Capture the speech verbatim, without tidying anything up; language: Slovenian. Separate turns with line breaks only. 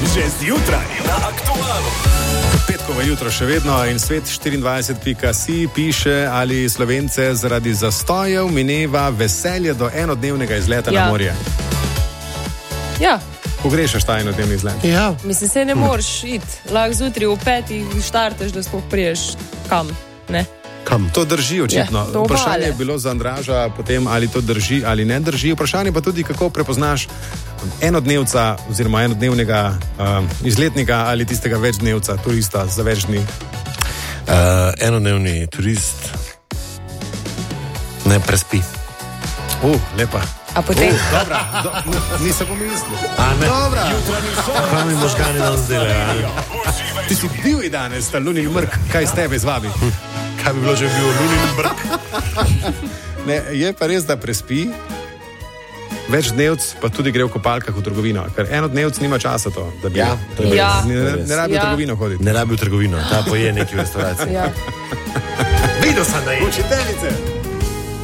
Že zjutraj na Aktualu.
Petkovo jutro še vedno in svet štiriindvajset pika si piše, ali Slovence zaradi zastojev mineva veselje do enodnevnega izleta
Ja.
na morje.
Ja,
Pogrešaš ta enodnevni izlet?
Ja.
mislim, se ne moreš iti. Lahko zjutraj v petih štarteš, da sploh priješ kam, ne?
Kam?
To drži očitno.
Ja, do
Vprašanje
obale.
je bilo za Andraža potem, ali to drži ali ne drži. Vprašanje pa tudi, kako prepoznaš enodnevca oziroma enodnevnega uh, izletnika ali tistega večdnevca, turista za več dni.
Uh, enodnevni turist ne prespi.
Uh, lepa.
A potem...
Uh, dobra, do, n- nisem pomislil.
A ne?
Dobra.
Kaj mi možgani danes delajo?
Ti si bil danes, ta Lunin Mrk, kaj s tebe zvabi?
Kaj bi bilo, že bil Lunin Brk?
Ne, je pa res, da prespi, več dnevc pa tudi gre v kopalkah v trgovino, ker enodnevc nima časa to, da bi
Ja, to je
Ja.
ne, ne, ne rabi v
Ja.
trgovino hoditi.
Ne rabi v trgovino, ta poje neki v restauraciji.
Ja.
Videl sem, da je.
Učiteljice!